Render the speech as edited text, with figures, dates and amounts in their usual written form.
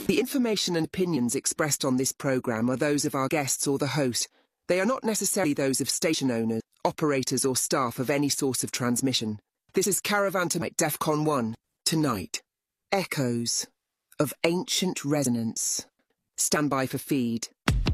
The information and opinions expressed on this program are those of our guests or the host. They are not necessarily those of station owners, operators or staff of any source of transmission. This is Caravan to DEFCON 1. Tonight, echoes of ancient resonance. Stand by for feed.